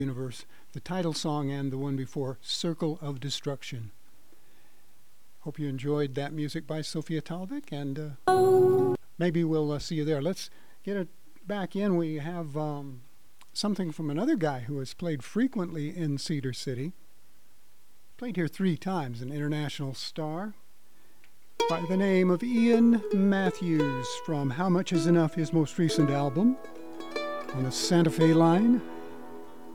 Universe, the title song and the one before, Circle of Destruction. Hope you enjoyed that music by Sophia Talvik, and maybe we'll see you there. Let's get it back in. We have something from another guy who has played frequently in Cedar City. Played here 3 times, an international star by the name of Ian Matthews from How Much Is Enough, his most recent album, on the Santa Fe line.